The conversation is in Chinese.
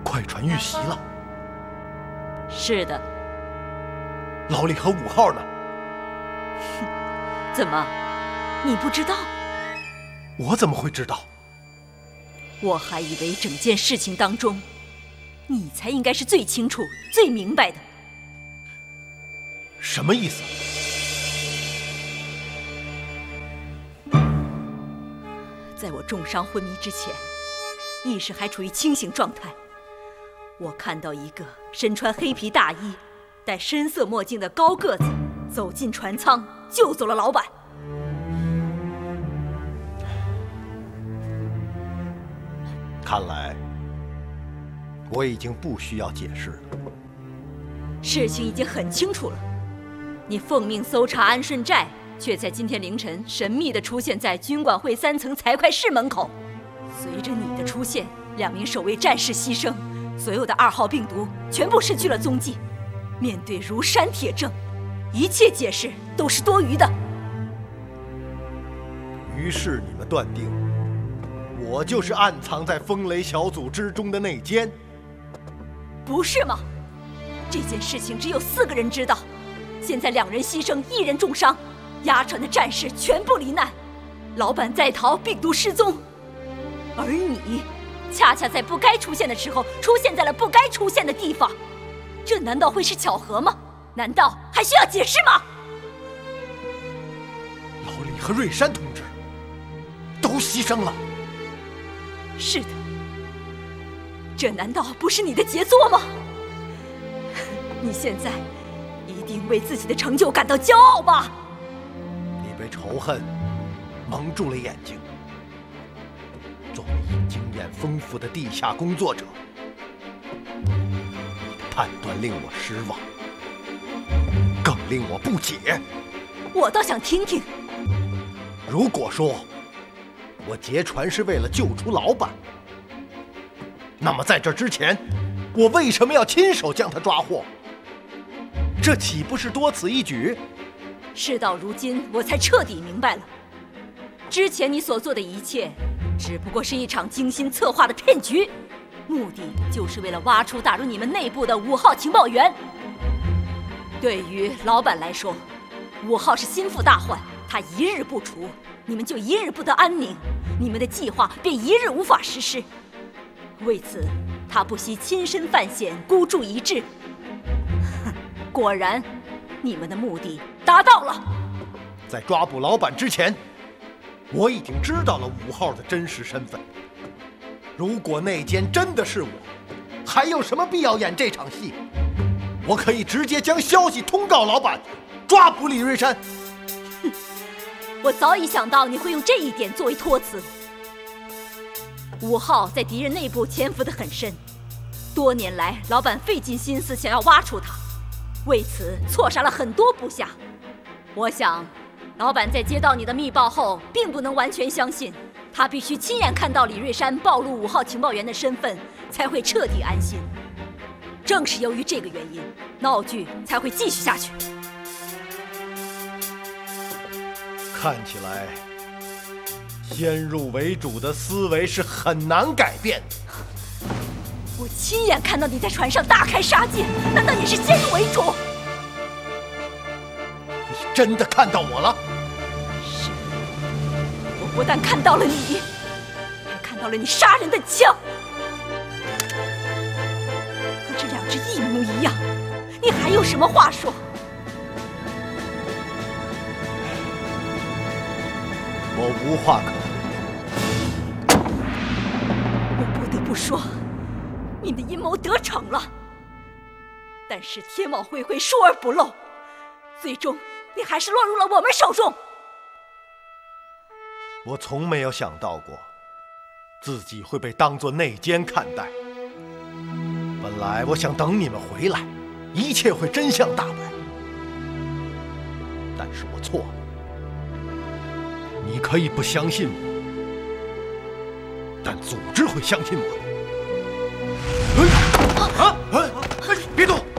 快船遇袭了。 是的。 老李和5号呢？ 怎么，你不知道？ 我怎么会知道？ 我还以为整件事情当中，你才应该是最清楚、最明白的。 什么意思？ 在我重伤昏迷之前，意识还处于清醒状态，我看到一个身穿黑皮大衣、戴深色墨镜的高个子走进船舱，救走了老板。 看来我已经不需要解释了。 事情已经很清楚了，你奉命搜查安顺寨，却在今天凌晨神秘地出现在军管会3层财会室门口。随着你的出现，2名守卫战士牺牲，所有的2号病毒全部失去了踪迹。面对如山铁证，一切解释都是多余的。 于是你们断定我就是暗藏在风雷小组之中的内奸？ 不是吗？这件事情只有4个人知道，现在2人牺牲，1人重伤，押船的战士全部罹难，老板在逃，病毒失踪，而你恰恰在不该出现的时候出现在了不该出现的地方，这难道会是巧合吗？难道还需要解释吗？ 老李和瑞山同志都牺牲了。 是的，这难道不是你的杰作吗？你现在一定为自己的成就感到骄傲吧？ 你被仇恨蒙住了眼睛。作为经验丰富的地下工作者，你的判断令我失望，更令我不解。 我倒想听听。 如果说我劫船是为了救出老板，那么在这之前，我为什么要亲手将他抓获？这岂不是多此一举？ 事到如今，我才彻底明白了，之前你所做的一切，只不过是一场精心策划的骗局，目的就是为了挖出打入你们内部的5号情报员。对于老板来说，5号是心腹大患，他一日不除，你们就一日不得安宁，你们的计划便一日无法实施。为此，他不惜亲身犯险，孤注一掷。果然，你们的目的达到了。 在抓捕老板之前，我已经知道了5号的真实身份。如果内奸真的是我，还有什么必要演这场戏？我可以直接将消息通告老板，抓捕李瑞山。 我早已想到你会用这一点作为托词。5号在敌人内部潜伏得很深，多年来老板费尽心思想要挖出他，为此错杀了很多部下。我想老板在接到你的密报后并不能完全相信，他必须亲眼看到李瑞山暴露5号情报员的身份，才会彻底安心。正是由于这个原因，闹剧才会继续下去。 看起来先入为主的思维是很难改变的。 我亲眼看到你在船上大开杀戒，难道也是先入为主？ 你真的看到我了？ 是，我不但看到了你，还看到了你杀人的枪，和这2只一模一样。你还有什么话说？ 我无话可说。 我不得不说，你的阴谋得逞了。但是天网恢恢，疏而不漏，最终你还是落入了我们手中。 我从没有想到过自己会被当作内奸看待。本来我想等你们回来，一切会真相大白。但是我错了。你可以不相信我，但组织会相信我的。别动！